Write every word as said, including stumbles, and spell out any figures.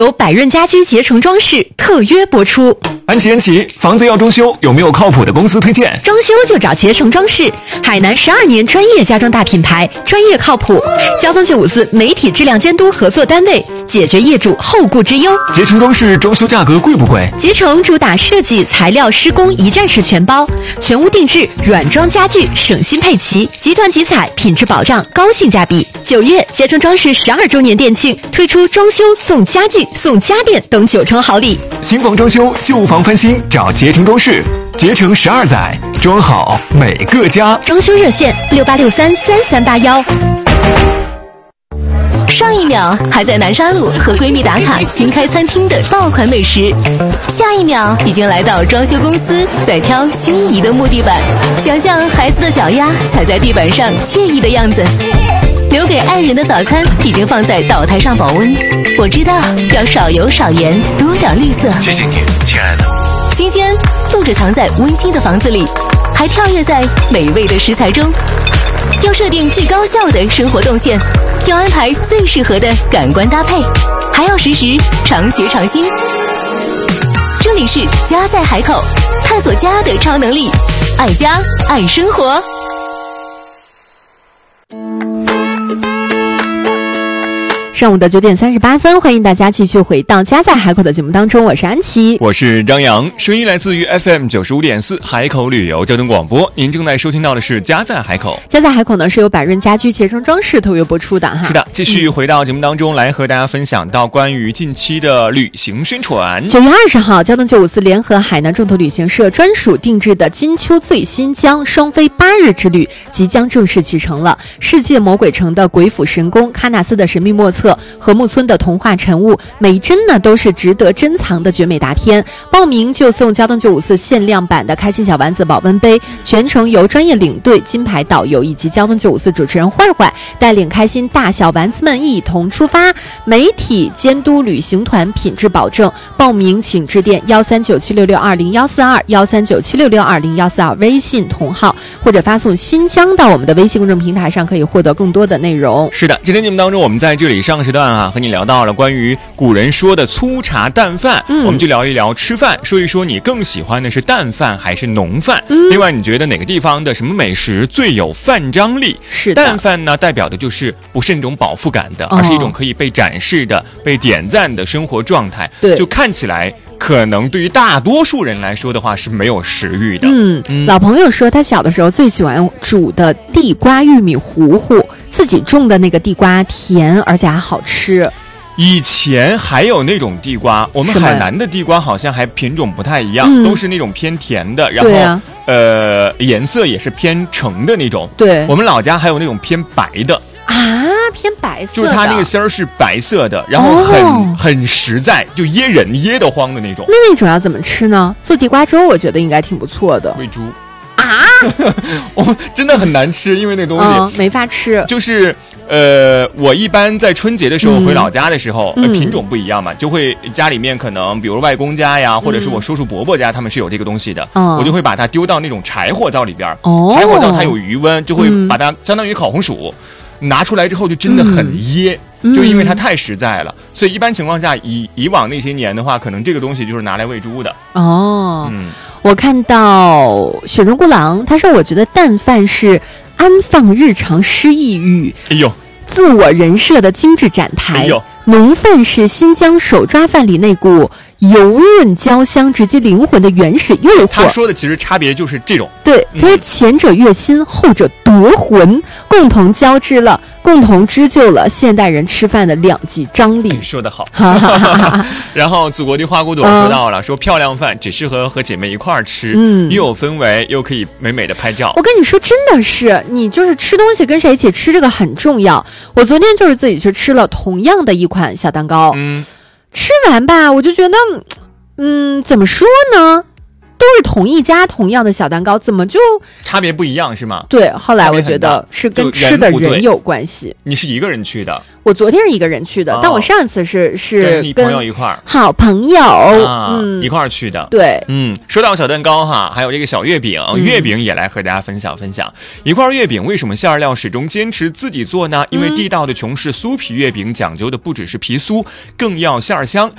由百润家居捷成装饰特约播出。 安琪安琪，房子要装修，有没有靠谱的公司推荐？ 装修就找捷成装饰，海南十二年专业家装大品牌，专业靠谱。交通九五四媒体质量监督合作单位，解决业主后顾之忧。 捷成装饰装修价格贵不贵？ 捷成主打设计、材料、施工一站式全包，全屋定制，软装家具，省心配齐，集团集采，品质保障，高性价比。九月，捷成装饰十二周年店庆，推出装修送家具、送家电等九成好礼。 新房装修、旧房翻新，找捷成装饰。捷成十二载，装好每个家。 装修热线六八六三三三八幺。 上一秒还在南沙路和闺蜜打卡新开餐厅的爆款美食，下一秒已经来到装修公司在挑心仪的木地板，想象孩子的脚丫踩在地板上惬意的样子。留给爱人的早餐已经放在岛台上保温，我知道要少油少盐，多点绿色。 谢谢你，亲爱的。 新鲜不只藏在温馨的房子里，还跳跃在美味的食材中。要设定最高效的生活动线，要安排最适合的感官搭配，还要实时常学常新。这里是家在海口，探索家的超能力，爱家爱生活。 上午的九点三十八分，欢迎大家继续回到家在海口的节目当中，我是安琪， 我是张扬，声音来自于 F M 九十五点四海口旅游交通广播。您正在收听到的是家在海口。 家在海口呢是由百润家居捷成装饰特约播出的哈。 是的，继续回到节目当中、嗯、来和大家分享到关于近期的旅行宣传。 九月二十号，交通九五四联合海南众途旅行社专属定制的金秋最新疆双飞八日之旅即将正式启程了。世界魔鬼城的鬼斧神工，喀纳斯的神秘莫测，和木村的童话晨雾，每帧呢都是值得珍藏的绝美大片。报名就送交通九五四限量版的开心小丸子保温杯，全程由专业领队、金牌导游以及交通九五四主持人坏坏带领开心大小丸子们一同出发。媒体监督旅行团品质保证。报名请致电幺三九七六六二零幺四二幺三九七六六二零幺四二微信同号，或者发送新疆到我们的微信公众平台上，可以获得更多的内容。 是的，今天节目当中我们在这里上时段啊和你聊到了关于古人说的粗茶淡饭、嗯、我们就聊一聊吃饭，说一说你更喜欢的是淡饭还是浓饭、嗯、另外你觉得哪个地方的什么美食最有饭张力？ 是的， 淡饭呢代表的就是不是那种饱腹感的、哦、而是一种可以被展示的被点赞的生活状态， 对， 就看起来可能对于大多数人来说的话是没有食欲的。 嗯, 嗯老朋友说他小的时候最喜欢煮的地瓜玉米糊糊，自己种的那个地瓜甜而且还好吃。 以前还有那种地瓜，我们海南的地瓜好像还品种不太一样、嗯、都是那种偏甜的，然后、啊、呃颜色也是偏橙的那种。 对， 我们老家还有那种偏白的啊，偏白色的， 就是它那个芯儿是白色的，然后很、哦、很实在，就噎人噎得慌的那种。 那那种要怎么吃呢？做地瓜粥我觉得应该挺不错的。 喂猪啊我真的很难吃，因为那东西、 嗯、没法吃。 就是呃，我一般在春节的时候回老家的时候、嗯呃、品种不一样嘛，就会家里面可能比如外公家呀、嗯、或者是我叔叔伯伯家他们是有这个东西的、嗯、我就会把它丢到那种柴火灶里边、哦、柴火灶它有余温，就会把它相当于烤红薯、嗯、拿出来之后就真的很噎、嗯、就因为它太实在了、嗯、所以一般情况下以以往那些年的话，可能这个东西就是拿来喂猪的。 哦，嗯，我看到雪中孤狼他说，我觉得淡饭是安放日常诗意与哎呦自我人设的精致展台，哎呦，浓饭是新疆手抓饭里那股油润焦香直击灵魂的原始诱惑。 他说的其实差别就是这种， 对，他说前者悦心，后者夺魂，共同交织了，共同织就了现代人吃饭的两极张力。 说得好然后祖国的花骨朵说到了、嗯、说漂亮饭只适合和姐妹一块儿吃，嗯，又有氛围又可以美美的拍照。 我跟你说真的是，你就是吃东西跟谁一起吃这个很重要。我昨天就是自己去吃了同样的一款小蛋糕，嗯，吃完吧我就觉得嗯怎么说呢，都是同一家同样的小蛋糕，怎么就差别不一样是吗？ 对，后来我觉得是跟吃的人有关系。 你是一个人去的？ 我昨天是一个人去的、哦、但我上次是是跟你朋友一块儿， 好朋友、 啊、嗯，一块儿去的。 对， 嗯，说到小蛋糕哈，还有这个小月饼、嗯、月饼也来和大家分享分享。一块月饼为什么馅料始终坚持自己做呢？因为地道的琼氏酥皮月饼讲究的不只是皮酥，更要馅香。